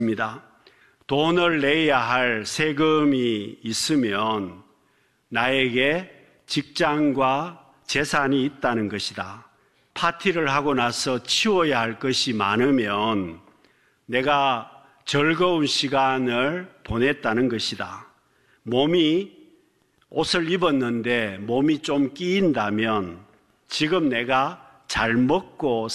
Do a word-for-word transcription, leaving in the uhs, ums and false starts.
입니다. 돈을 내야 할 세금이 있으면 나에게 직장과 재산이 있다는 것이다. 파티를 하고 나서 치워야 할 것이 많으면 내가 즐거운 시간을 보냈다는 것이다. 몸이 옷을 입었는데 몸이 좀 끼인다면 지금 내가 잘 먹고